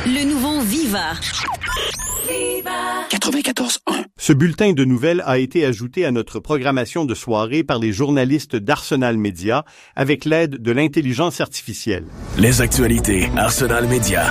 Le nouveau Viva. 94.1. Ce bulletin de nouvelles a été ajouté à notre programmation de soirée par les journalistes d'Arsenal Média avec l'aide de l'intelligence artificielle. Les actualités Arsenal Média.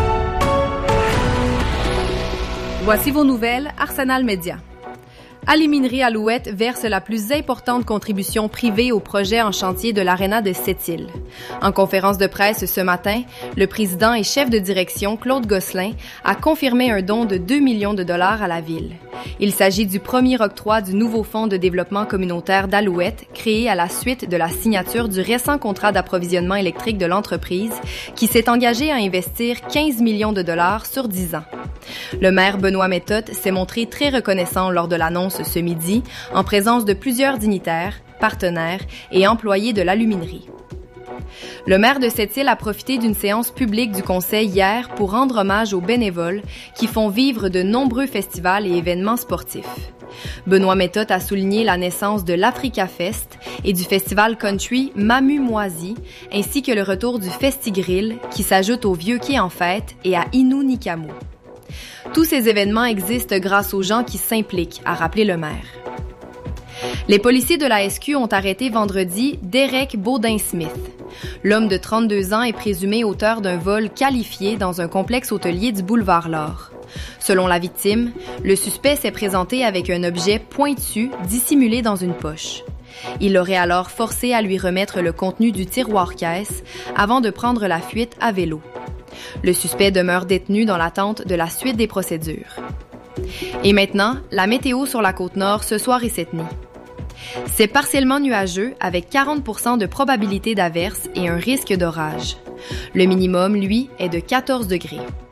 Voici vos nouvelles Arsenal Média. Aluminerie Alouette verse la plus importante contribution privée au projet en chantier de l'Aréna de Sept-Îles. En conférence de presse ce matin, le président et chef de direction, Claude Gosselin, a confirmé un don de 2 millions de dollars à la ville. Il s'agit du premier octroi du nouveau fonds de développement communautaire d'Alouette, créé à la suite de la signature du récent contrat d'approvisionnement électrique de l'entreprise, qui s'est engagé à investir 15 millions de dollars sur 10 ans. Le maire Benoît Méthode s'est montré très reconnaissant lors de l'annonce ce midi, en présence de plusieurs dignitaires, partenaires et employés de l'aluminerie. Le maire de Sept-Îles a profité d'une séance publique du conseil hier pour rendre hommage aux bénévoles qui font vivre de nombreux festivals et événements sportifs. Benoît Méthode a souligné la naissance de l'Africa Fest et du festival country Mamu Moisi, ainsi que le retour du Festigrill qui s'ajoute au Vieux Quai en Fête et à Innu Nikamu. Tous ces événements existent grâce aux gens qui s'impliquent, a rappelé le maire. Les policiers de la SQ ont arrêté vendredi Derek Baudin-Smith. L'homme de 32 ans est présumé auteur d'un vol qualifié dans un complexe hôtelier du boulevard L'Or. Selon la victime, le suspect s'est présenté avec un objet pointu dissimulé dans une poche. Il l'aurait alors forcé à lui remettre le contenu du tiroir-caisse avant de prendre la fuite à vélo. Le suspect demeure détenu dans l'attente de la suite des procédures. Et maintenant, la météo sur la Côte-Nord ce soir et cette nuit. C'est partiellement nuageux avec 40% de probabilité d'averse et un risque d'orage. Le minimum, lui, est de 14 degrés.